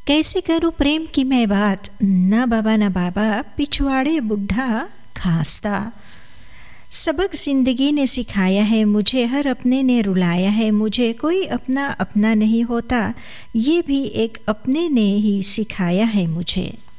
कैसे करूँ प्रेम की मैं बात, ना बाबा ना बाबा, पिछवाड़े बुढ़ा खास्ता। सबक ज़िंदगी ने सिखाया है मुझे, हर अपने ने रुलाया है मुझे। कोई अपना अपना नहीं होता, ये भी एक अपने ने ही सिखाया है मुझे।